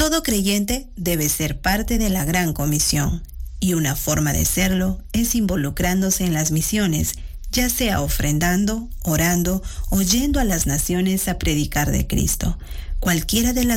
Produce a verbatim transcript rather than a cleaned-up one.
Todo creyente debe ser parte de la Gran Comisión, y una forma de serlo es involucrándose en las misiones, ya sea ofrendando, orando o yendo a las naciones a predicar de Cristo. Cualquiera de las